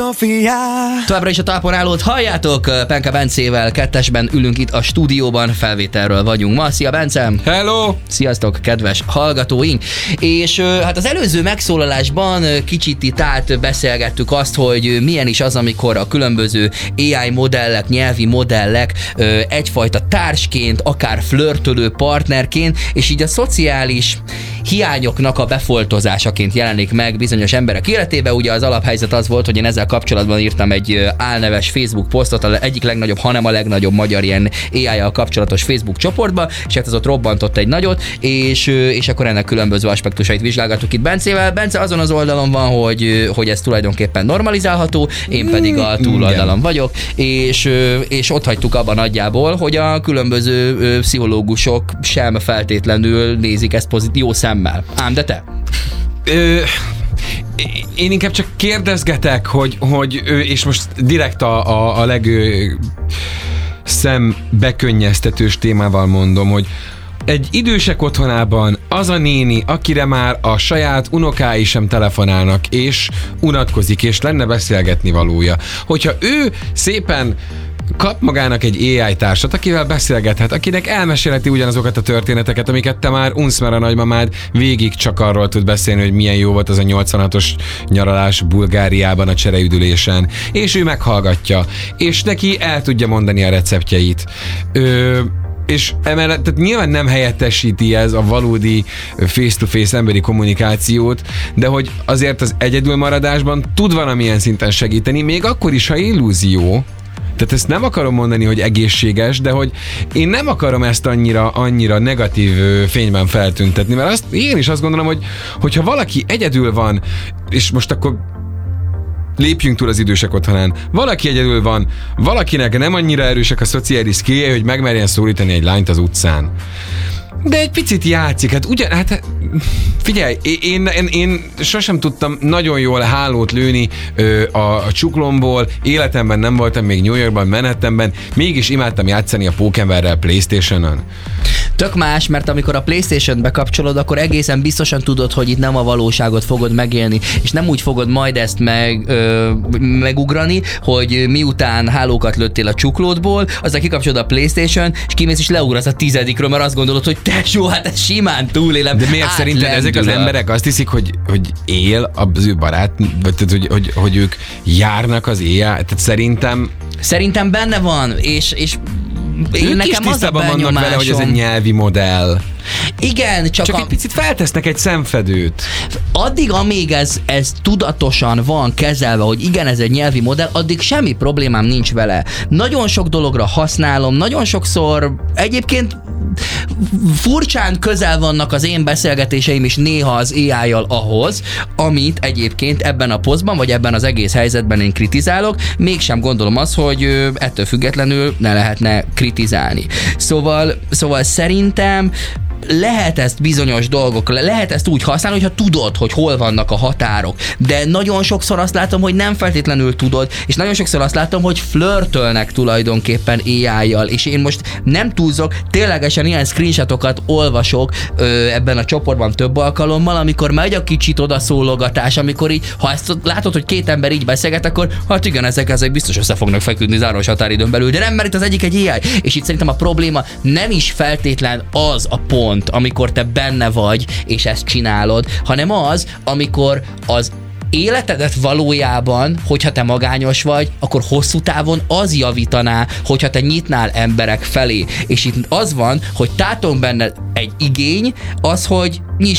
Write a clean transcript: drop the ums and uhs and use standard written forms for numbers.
Továbbra is a talpon állót halljátok, Penke Bencével kettesben ülünk itt a stúdióban, felvételről vagyunk ma. Szia Bence! Hello! Sziasztok, kedves hallgatóink! És hát az előző megszólalásban kicsit itt beszélgettük azt, hogy milyen is az, amikor a különböző AI modellek, nyelvi modellek egyfajta társként, akár flörtölő partnerként, és így a szociális hiányoknak a befoltozásaként jelenik meg bizonyos emberek életébe. Ugye az alaphelyzet az volt, hogy én ezzel kapcsolatban írtam egy álneves Facebook posztot, az egyik legnagyobb, hanem a legnagyobb magyar ilyen AI-jal kapcsolatos Facebook csoportba, és hát az ott robbantott egy nagyot, és akkor ennek különböző aspektusait vizsgálgattuk itt Bencével. Bence azon az oldalon van, hogy ez tulajdonképpen normalizálható, én pedig a túloldalon vagyok, és ott hagytuk abban nagyjából, hogy a különböző pszichológusok sem feltétlenül nézik ezt jó szemmel. Ám de te? Én inkább csak kérdezgetek, hogy és most direkt a szembekönnyeztetős témával mondom, hogy egy idősek otthonában az a néni, akire már a saját unokái sem telefonálnak, és unatkozik, és lenne beszélgetni valója. Hogyha ő szépen kap magának egy AI társat, akivel beszélgethet, akinek elmesélheti ugyanazokat a történeteket, amiket te már unsz, mert a nagymamád végig csak arról tud beszélni, hogy milyen jó volt az a 86-os nyaralás Bulgáriában a csereüdülésen, és ő meghallgatja, és neki el tudja mondani a receptjeit. És emellett, tehát nyilván nem helyettesíti ez a valódi face-to-face emberi kommunikációt, de hogy azért az egyedülmaradásban tud valamilyen szinten segíteni, még akkor is, ha illúzió. Tehát ezt nem akarom mondani, hogy egészséges, de hogy én nem akarom ezt annyira negatív fényben feltüntetni, mert én is azt gondolom, hogy ha valaki egyedül van, és most akkor lépjünk túl az idősek otthonán. Valaki egyedül van, valakinek nem annyira erősek a szociális skilljei, hogy megmerjen szólítani egy lányt az utcán. De egy picit játszik, figyelj, én sosem tudtam nagyon jól hálót lőni a csuklomból, életemben nem voltam még New Yorkban, Manhattanben, mégis imádtam játszani a Pokémonrel PlayStation-on. Tök más, mert amikor a PlayStation-t bekapcsolod, akkor egészen biztosan tudod, hogy itt nem a valóságot fogod megélni, és nem úgy fogod majd ezt megugrani, hogy miután hálókat lőttél a csuklódból, aztán kikapcsolod a PlayStation, és kimész és leugrasz a 10-ről, mert azt gondolod, hogy tesó, hát ez simán túlélem. De miért szerinted ezek az emberek azt hiszik, hogy él az ő barát, vagy hogy ők járnak az éjjel? Tehát Szerintem benne van, és ők nekem is tisztában vannak vele, hogy ez egy nyelvi modell. Igen, csak egy picit feltesznek egy szemfedőt. Addig, amíg ez tudatosan van kezelve, hogy igen, ez egy nyelvi modell, addig semmi problémám nincs vele. Nagyon sok dologra használom, nagyon sokszor egyébként furcsán közel vannak az én beszélgetéseim is néha az AI-jal ahhoz, amit egyébként ebben a posztban, vagy ebben az egész helyzetben én kritizálok, mégsem gondolom azt, hogy ettől függetlenül ne lehetne kritizálni. Szóval szerintem lehet ezt bizonyos dolgok, lehet ezt úgy használni, hogyha tudod, hogy hol vannak a határok. De nagyon sokszor azt látom, hogy nem feltétlenül tudod, és nagyon sokszor azt látom, hogy flörtölnek tulajdonképpen AI-jal, és én most nem túlzok, ténylegesen ilyen screenshotokat olvasok ebben a csoportban több alkalommal, amikor megy a kicsit odaszólogatás, amikor így, ha ezt látod, hogy két ember így beszélget, akkor hát igen, ezek biztos össze fognak feküdni záros határidőn belül, de nem, mert itt az egyik egy AI. És itt szerintem a probléma nem is feltétlen az a pont, amikor te benne vagy, és ezt csinálod, hanem az, amikor az életedet valójában, hogyha te magányos vagy, akkor hosszú távon az javítaná, hogyha te nyitnál emberek felé. És itt az van, hogy tátong benne egy igény, az, hogy nyiss